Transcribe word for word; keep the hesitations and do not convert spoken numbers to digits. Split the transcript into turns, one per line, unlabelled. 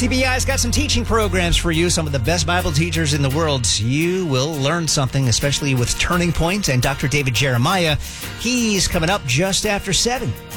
C B I's got some teaching programs for you, some of the best Bible teachers in the world. You will learn something, especially with Turning Point and Doctor David Jeremiah. He's coming up just after seven.